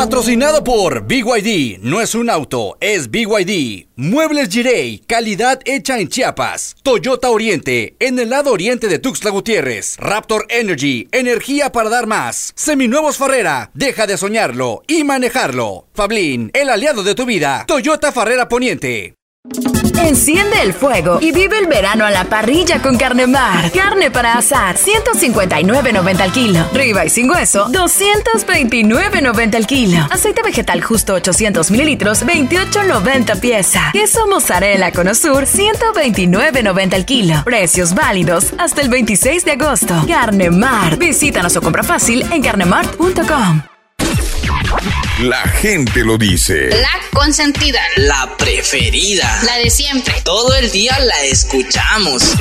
Patrocinado por BYD, no es un auto, es BYD. Muebles Jirey, calidad hecha en Chiapas. Toyota Oriente, en el lado oriente de Tuxtla Gutiérrez. Raptor Energy, energía para dar más. Seminuevos Farrera, deja de soñarlo y manejarlo. Fablin, el aliado de tu vida. Toyota Farrera Poniente. Enciende el fuego y vive el verano a la parrilla con Carnemar. Carne para asar, $159.90 al kilo. Ribeye sin hueso, $229.90 al kilo. Aceite vegetal justo 800 mililitros, $28.90 pieza. Queso mozzarella Conosur, $129.90 al kilo. Precios válidos hasta el 26 de agosto. Carnemar. Visítanos o compra fácil en carnemart.com. La gente lo dice. La consentida. La preferida. La de siempre. Todo el día la escuchamos.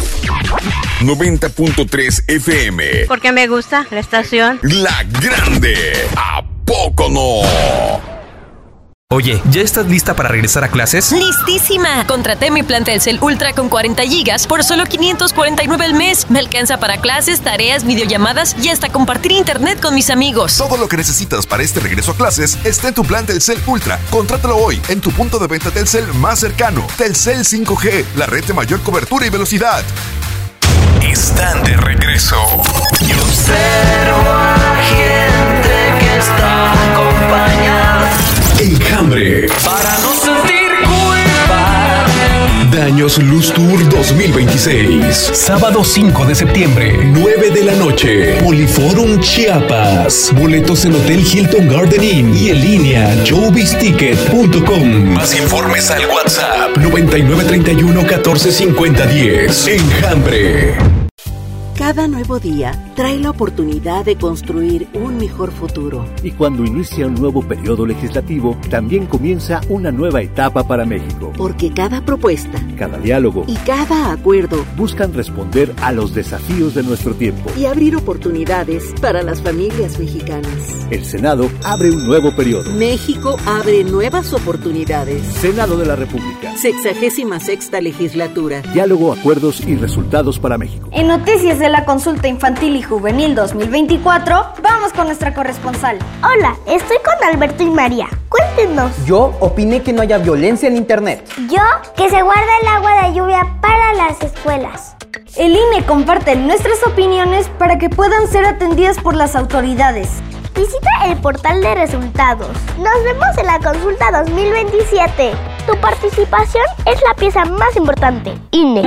90.3 FM. Porque me gusta la estación. La Grande. ¿A poco no? Oye, ¿ya estás lista para regresar a clases? ¡Listísima! Contraté mi plan Telcel Ultra con 40 gigas por solo $549 al mes. Me alcanza para clases, tareas, videollamadas y hasta compartir internet con mis amigos. Todo lo que necesitas para este regreso a clases está en tu plan Telcel Ultra. Contrátalo hoy en tu punto de venta Telcel más cercano. Telcel 5G, la red de mayor cobertura y velocidad. Están de regreso. Y observo a gente que está acompañada. Enjambre. Para no sentir culpa. Daños Luz Tour 2026. Sábado 5 de septiembre, 9 de la noche. Poliforum Chiapas. Boletos en Hotel Hilton Garden Inn y en línea showbizticket.com. Más informes al WhatsApp 9931 14 50 10. Enjambre. Cada nuevo día trae la oportunidad de construir un mejor futuro. Y cuando inicia un nuevo periodo legislativo, también comienza una nueva etapa para México. Porque cada propuesta, cada diálogo y cada acuerdo buscan responder a los desafíos de nuestro tiempo y abrir oportunidades para las familias mexicanas. El Senado abre un nuevo periodo. México abre nuevas oportunidades. Senado de la República. 66ª legislatura. Diálogo, acuerdos y resultados para México. En noticias de la Consulta Infantil y Juvenil 2024, vamos con nuestra corresponsal. Hola, estoy con Alberto y María. Cuéntenos. Yo opiné que no haya violencia en internet. Yo, que se guarde el agua de lluvia para las escuelas. El INE comparte nuestras opiniones para que puedan ser atendidas por las autoridades. Visita el portal de resultados. Nos vemos en la Consulta 2027. Tu participación es la pieza más importante. INE.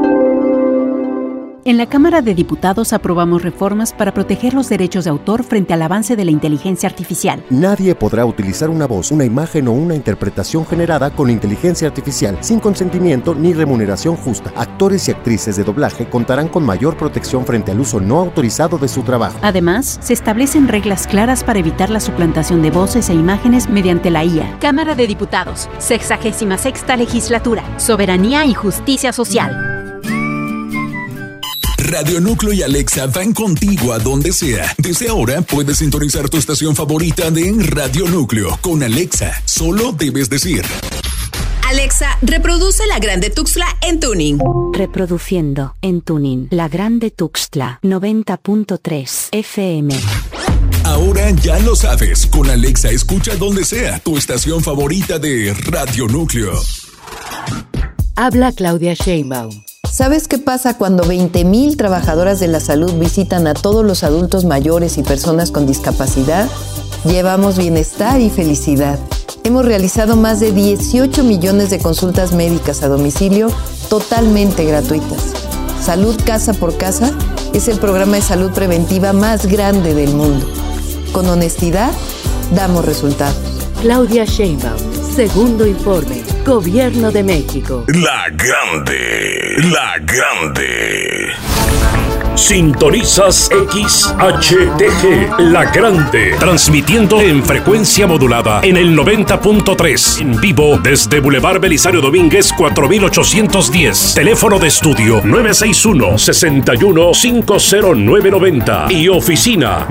En la Cámara de Diputados aprobamos reformas para proteger los derechos de autor frente al avance de la inteligencia artificial. Nadie podrá utilizar una voz, una imagen o una interpretación generada con inteligencia artificial sin consentimiento ni remuneración justa. Actores y actrices de doblaje contarán con mayor protección frente al uso no autorizado de su trabajo. Además, se establecen reglas claras para evitar la suplantación de voces e imágenes mediante la IA. Cámara de Diputados, 66ª Legislatura, Soberanía y Justicia Social. Radio Núcleo y Alexa van contigo a donde sea. Desde ahora puedes sintonizar tu estación favorita de Radio Núcleo. Con Alexa, solo debes decir: Alexa, reproduce La Grande Tuxtla en tuning. Reproduciendo en tuning La Grande Tuxtla 90.3 FM. Ahora ya lo sabes. Con Alexa escucha donde sea tu estación favorita de Radio Núcleo. Habla Claudia Sheinbaum. ¿Sabes qué pasa cuando 20,000 trabajadoras de la salud visitan a todos los adultos mayores y personas con discapacidad? Llevamos bienestar y felicidad. Hemos realizado más de 18 millones de consultas médicas a domicilio totalmente gratuitas. Salud Casa por Casa es el programa de salud preventiva más grande del mundo. Con honestidad, damos resultados. Claudia Sheinbaum, segundo informe. Gobierno de México. La Grande, La Grande. Sintonizas XHTG, La Grande, transmitiendo en frecuencia modulada en el 90.3, en vivo desde Boulevard Belisario Domínguez 4810, teléfono de estudio 961-61-50990 y oficina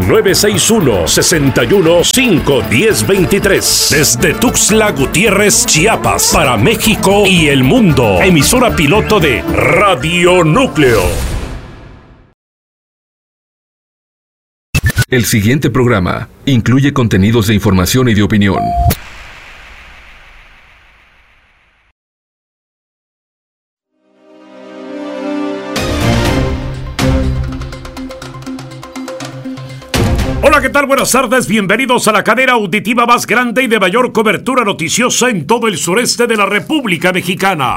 961-61-51023, desde Tuxtla Gutiérrez, Chiapas, para México y el mundo. Emisora piloto de Radio Núcleo. El siguiente programa incluye contenidos de información y de opinión. Hola, ¿qué tal? Buenas tardes, bienvenidos a la cadena auditiva más grande y de mayor cobertura noticiosa en todo el sureste de la República Mexicana.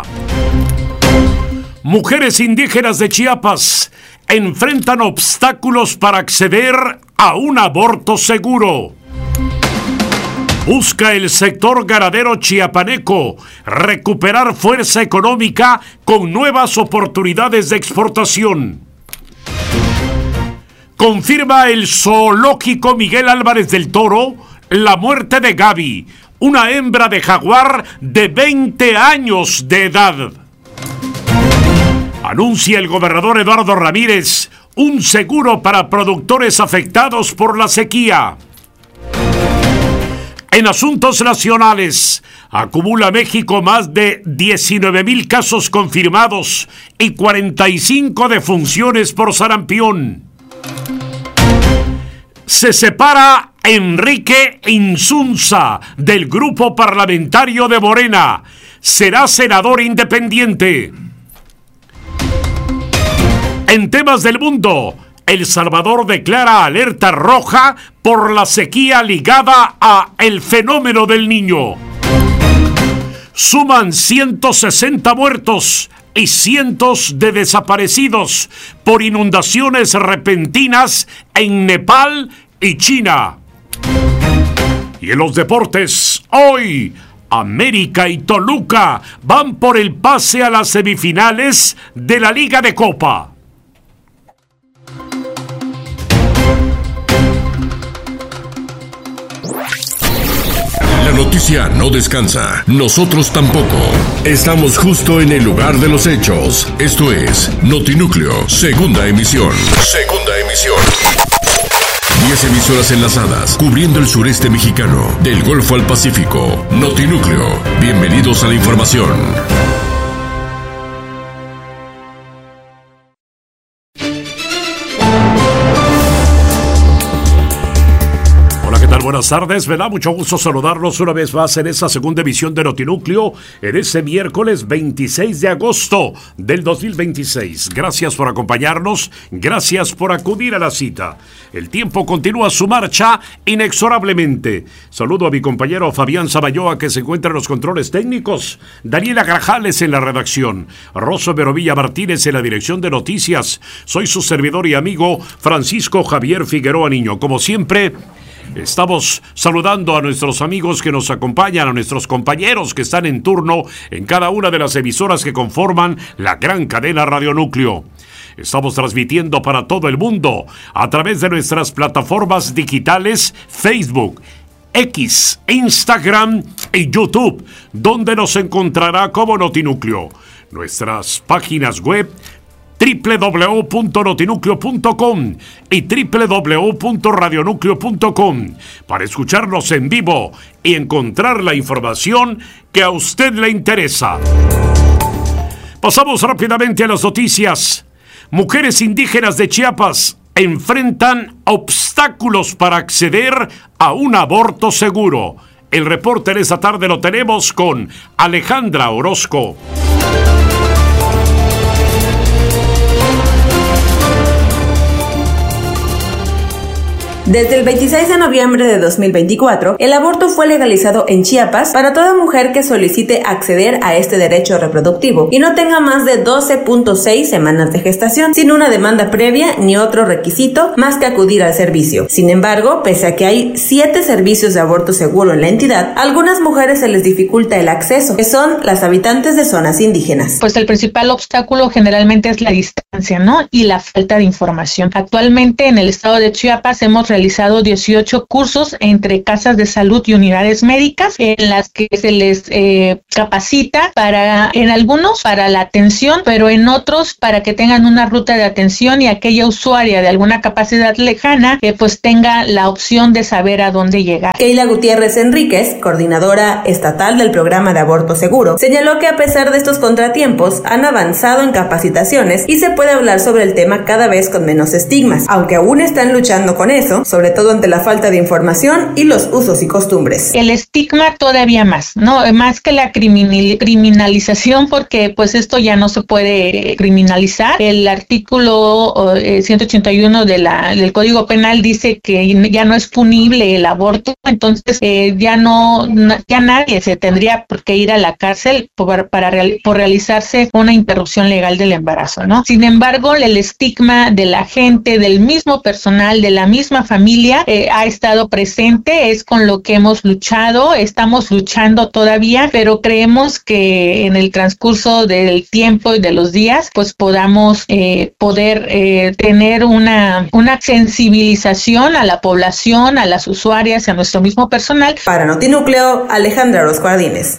Mujeres indígenas de Chiapas enfrentan obstáculos para acceder a un aborto seguro. Busca el sector ganadero chiapaneco recuperar fuerza económica con nuevas oportunidades de exportación. Confirma el zoológico Miguel Álvarez del Toro la muerte de Gaby, una hembra de jaguar de 20 años de edad. Anuncia el gobernador Eduardo Ramírez un seguro para productores afectados por la sequía. En asuntos nacionales, acumula México más de 19,000 casos confirmados y 45 defunciones por sarampión. Se separa Enrique Insunza del grupo parlamentario de Morena. Será senador independiente. En temas del mundo, El Salvador declara alerta roja por la sequía ligada a el fenómeno del Niño. Suman 160 muertos y cientos de desaparecidos por inundaciones repentinas en Nepal y China. Y en los deportes, hoy, América y Toluca van por el pase a las semifinales de la Liga de Copa. La noticia no descansa, nosotros tampoco. Estamos justo en el lugar de los hechos. Esto es Notinúcleo, segunda emisión. 10 emisoras enlazadas, cubriendo el sureste mexicano, del Golfo al Pacífico. Notinúcleo, bienvenidos a la información. Buenas tardes, me da mucho gusto saludarlos una vez más en esta segunda emisión de Notinúcleo en este miércoles 26 de agosto del 2026. Gracias por acompañarnos, gracias por acudir a la cita. El tiempo continúa su marcha inexorablemente. Saludo a mi compañero Fabián Zaballoa, que se encuentra en los controles técnicos, Daniela Grajales en la redacción, Rosso Verovilla Martínez en la dirección de noticias. Soy su servidor y amigo Francisco Javier Figueroa Niño. Como siempre, estamos saludando a nuestros amigos que nos acompañan, a nuestros compañeros que están en turno en cada una de las emisoras que conforman la gran cadena Radionúcleo. Estamos transmitiendo para todo el mundo a través de nuestras plataformas digitales Facebook, X, Instagram y YouTube, donde nos encontrará como Notinúcleo. Nuestras páginas web www.notinucleo.com y www.radionúcleo.com para escucharnos en vivo y encontrar la información que a usted le interesa. Pasamos rápidamente a las noticias. Mujeres indígenas de Chiapas enfrentan obstáculos para acceder a un aborto seguro. El reporte de esta tarde lo tenemos con Alejandra Orozco. Desde el 26 de noviembre de 2024, el aborto fue legalizado en Chiapas para toda mujer que solicite acceder a este derecho reproductivo y no tenga más de 12.6 semanas de gestación, sin una demanda previa ni otro requisito más que acudir al servicio. Sin embargo, pese a que hay 7 servicios de aborto seguro en la entidad, a algunas mujeres se les dificulta el acceso, que son las habitantes de zonas indígenas. Pues el principal obstáculo generalmente es la distancia, ¿no? Y la falta de información. Actualmente en el estado de Chiapas hemos realizado 18 cursos entre casas de salud y unidades médicas en las que se les capacita en algunos para la atención, pero en otros para que tengan una ruta de atención y aquella usuaria de alguna capacidad lejana que pues tenga la opción de saber a dónde llegar. Keila Gutiérrez Enríquez, coordinadora estatal del programa de aborto seguro, señaló que a pesar de estos contratiempos han avanzado en capacitaciones y se puede hablar sobre el tema cada vez con menos estigmas. Aunque aún están luchando con eso, gobierno, sobre todo ante la falta de información y los usos y costumbres. El estigma todavía más, ¿no? Más que la criminalización, porque pues esto ya no se puede criminalizar. El artículo 181 del Código Penal dice que ya no es punible el aborto, entonces ya nadie se tendría por qué ir a la cárcel por realizarse una interrupción legal del embarazo, ¿no? Sin embargo, el estigma de la gente, del mismo personal, de la misma familia, ha estado presente, es con lo que hemos luchado, estamos luchando todavía, pero creemos que en el transcurso del tiempo y de los días, pues podamos poder tener una sensibilización a la población, a las usuarias, a nuestro mismo personal. Para Notinúcleo, Alejandra Orozco Ardínez.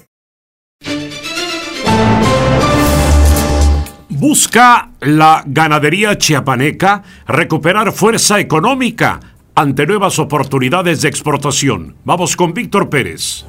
Busca la ganadería chiapaneca recuperar fuerza económica ante nuevas oportunidades de exportación. Vamos con Víctor Pérez.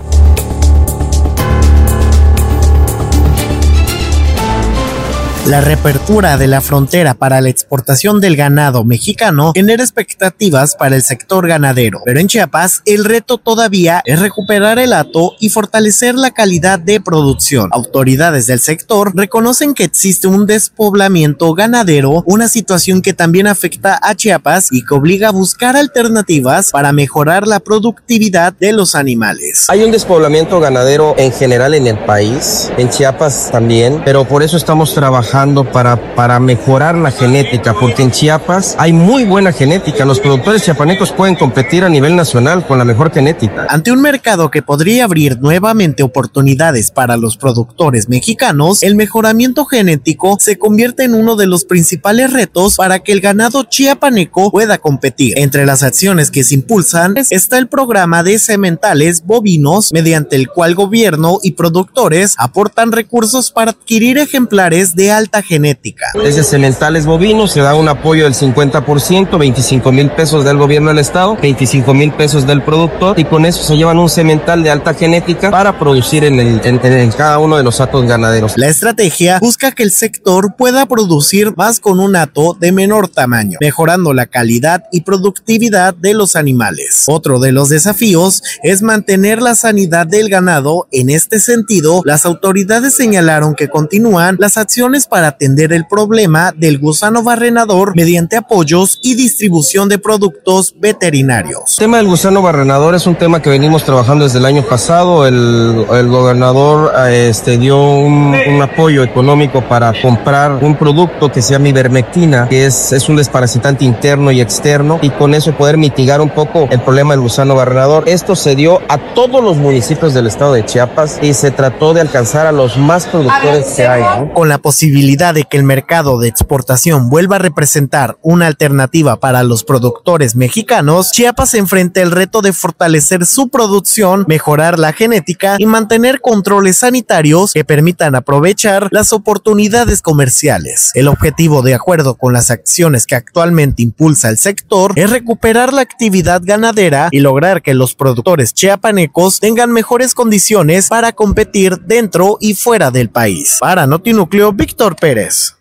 La reapertura de la frontera para la exportación del ganado mexicano genera expectativas para el sector ganadero, pero en Chiapas el reto todavía es recuperar el hato y fortalecer la calidad de producción. Autoridades del sector reconocen que existe un despoblamiento ganadero, una situación que también afecta a Chiapas y que obliga a buscar alternativas para mejorar la productividad de los animales. Hay un despoblamiento ganadero en general en el país, en Chiapas también, pero por eso estamos trabajando para mejorar la genética, porque en Chiapas hay muy buena genética. Los productores chiapanecos pueden competir a nivel nacional con la mejor genética. Ante un mercado que podría abrir nuevamente oportunidades para los productores mexicanos, el mejoramiento genético se convierte en uno de los principales retos para que el ganado chiapaneco pueda competir. Entre las acciones que se impulsan está el programa de sementales bovinos, mediante el cual gobierno y productores aportan recursos para adquirir ejemplares de alta genética. Desde sementales bovinos se da un apoyo del 50%, 25,000 pesos del gobierno del estado, 25,000 pesos del productor, y con eso se llevan un semental de alta genética para producir en cada uno de los hatos ganaderos. La estrategia busca que el sector pueda producir más con un hato de menor tamaño, mejorando la calidad y productividad de los animales. Otro de los desafíos es mantener la sanidad del ganado. En este sentido, las autoridades señalaron que continúan las acciones para atender el problema del gusano barrenador mediante apoyos y distribución de productos veterinarios. El tema del gusano barrenador es un tema que venimos trabajando desde el año pasado. El gobernador dio un apoyo económico para comprar un producto que se llama ivermectina, que es un desparasitante interno y externo, y con eso poder mitigar un poco el problema del gusano barrenador. Esto se dio a todos los municipios del estado de Chiapas y se trató de alcanzar a los más productores que hay, ¿no? Con la posibilidad de que el mercado de exportación vuelva a representar una alternativa para los productores mexicanos, Chiapas enfrenta el reto de fortalecer su producción, mejorar la genética y mantener controles sanitarios que permitan aprovechar las oportunidades comerciales. El objetivo, de acuerdo con las acciones que actualmente impulsa el sector, es recuperar la actividad ganadera y lograr que los productores chiapanecos tengan mejores condiciones para competir dentro y fuera del país. Para Notinúcleo, Víctor Pérez.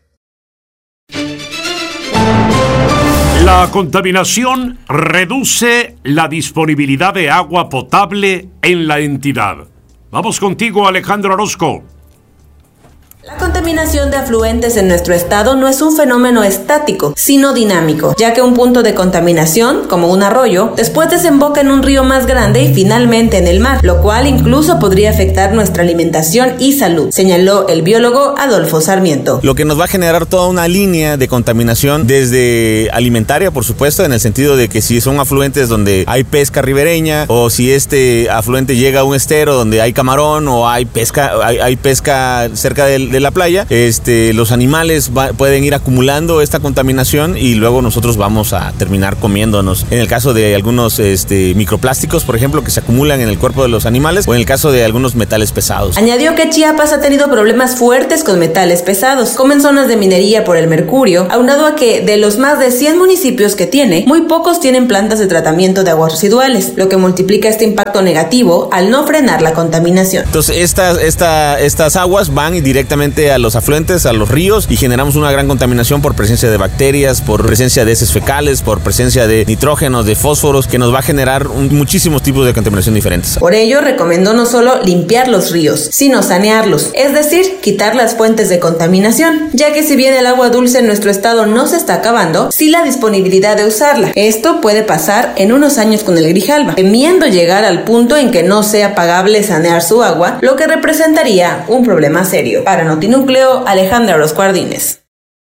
La contaminación reduce la disponibilidad de agua potable en la entidad. Vamos contigo, Alejandro Orozco. La contaminación de afluentes en nuestro estado no es un fenómeno estático, sino dinámico, ya que un punto de contaminación, como un arroyo, después desemboca en un río más grande y finalmente en el mar, lo cual incluso podría afectar nuestra alimentación y salud, señaló el biólogo Adolfo Sarmiento. Lo que nos va a generar toda una línea de contaminación desde alimentaria, por supuesto, en el sentido de que si son afluentes donde hay pesca ribereña, o si este afluente llega a un estero donde hay camarón o hay pesca cerca de la playa, los animales pueden ir acumulando esta contaminación y luego nosotros vamos a terminar comiéndonos. En el caso de algunos microplásticos, por ejemplo, que se acumulan en el cuerpo de los animales, o en el caso de algunos metales pesados. Añadió que Chiapas ha tenido problemas fuertes con metales pesados, como en zonas de minería por el mercurio, aunado a que de los más de 100 municipios que tiene, muy pocos tienen plantas de tratamiento de aguas residuales, lo que multiplica este impacto negativo al no frenar la contaminación. Entonces estas aguas van y directamente directamente a los afluentes, a los ríos, y generamos una gran contaminación por presencia de bacterias, por presencia de heces fecales, por presencia de nitrógenos, de fósforos, que nos va a generar muchísimos tipos de contaminación diferentes. Por ello, recomendó no solo limpiar los ríos, sino sanearlos, es decir, quitar las fuentes de contaminación, ya que si bien el agua dulce en nuestro estado no se está acabando, sí la disponibilidad de usarla. Esto puede pasar en unos años con el Grijalba, temiendo llegar al punto en que no sea pagable sanear su agua, lo que representaría un problema serio. Para Notinúcleo, Alejandra Orozco Ardínez.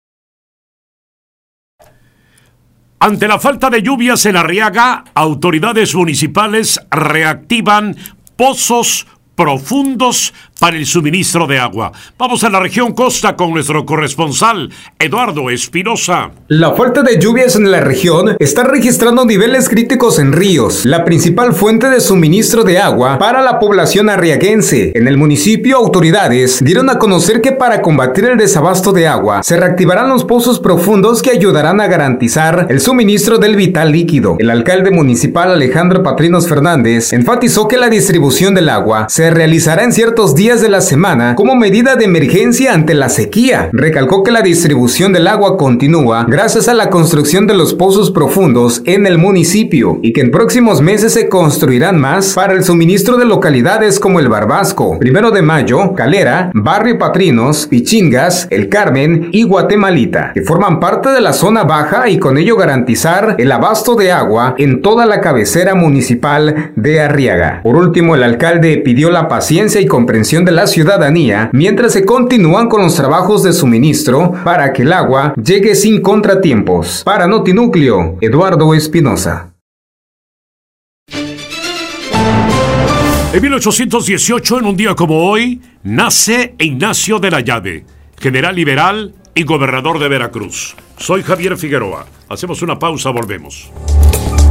Ante la falta de lluvias en Arriaga, autoridades municipales reactivan pozos profundos para el suministro de agua. Vamos a la región Costa con nuestro corresponsal, Eduardo Espinosa. La falta de lluvias en la región está registrando niveles críticos en ríos, la principal fuente de suministro de agua para la población arriaguense. En el municipio, autoridades dieron a conocer que para combatir el desabasto de agua, se reactivarán los pozos profundos que ayudarán a garantizar el suministro del vital líquido. El alcalde municipal Alejandro Patrinos Fernández enfatizó que la distribución del agua se realizará en ciertos días de la semana como medida de emergencia ante la sequía. Recalcó que la distribución del agua continúa gracias a la construcción de los pozos profundos en el municipio y que en próximos meses se construirán más para el suministro de localidades como el Barbasco, 1 de Mayo, Calera, Barrio Patrinos, Pichingas, El Carmen y Guatemalita, que forman parte de la zona baja y con ello garantizar el abasto de agua en toda la cabecera municipal de Arriaga. Por último, el alcalde pidió la paciencia y comprensión de la ciudadanía mientras se continúan con los trabajos de suministro para que el agua llegue sin contratiempos. Para Notinúcleo, Eduardo Espinosa. En 1818, en un día como hoy, nace Ignacio de la Llave, general liberal y gobernador de Veracruz. Soy Javier Figueroa. Hacemos una pausa, volvemos.